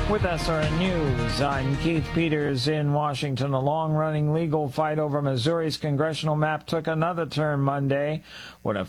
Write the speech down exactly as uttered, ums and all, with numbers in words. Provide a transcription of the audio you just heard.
With S R N News, I'm Keith Peters in Washington. A long-running legal fight over Missouri's congressional map took another turn Monday when a